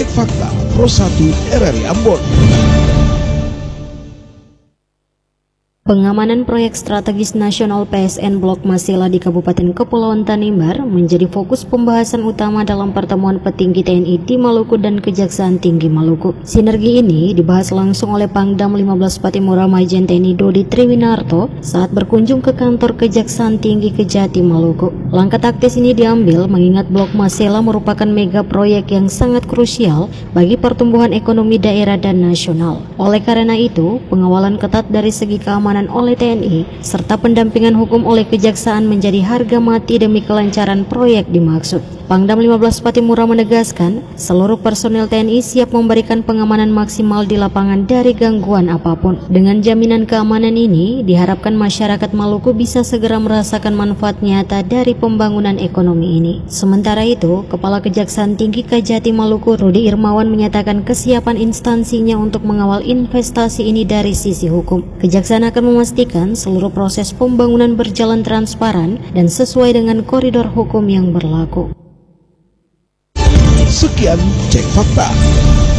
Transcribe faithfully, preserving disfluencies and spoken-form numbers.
Cek Fakta Pro satu R R I Ambon. Pengamanan proyek strategis nasional P S N Blok Masela di Kabupaten Kepulauan Tanimbar menjadi fokus pembahasan utama dalam pertemuan petinggi T N I di Maluku dan Kejaksaan Tinggi Maluku. Sinergi ini dibahas langsung oleh Pangdam lima belas Patimura Majen T N I Dodi Triwinarto saat berkunjung ke kantor Kejaksaan Tinggi Kejati Maluku. Langkah taktis ini diambil mengingat Blok Masela merupakan mega proyek yang sangat krusial bagi pertumbuhan ekonomi daerah dan nasional. Oleh karena itu, pengawalan ketat dari segi keamanan oleh T N I serta pendampingan hukum oleh Kejaksaan menjadi harga mati demi kelancaran proyek dimaksud. Pangdam lima belas Patimura menegaskan seluruh personel T N I siap memberikan pengamanan maksimal di lapangan dari gangguan apapun. Dengan jaminan keamanan ini, diharapkan masyarakat Maluku bisa segera merasakan manfaat nyata dari pembangunan ekonomi ini. Sementara itu, Kepala Kejaksaan Tinggi Kejati Maluku Rudi Irmawan menyatakan kesiapan instansinya untuk mengawal investasi ini dari sisi hukum. Kejaksaan akan memastikan seluruh proses pembangunan berjalan transparan dan sesuai dengan koridor hukum yang berlaku. Sekian Cek Fakta.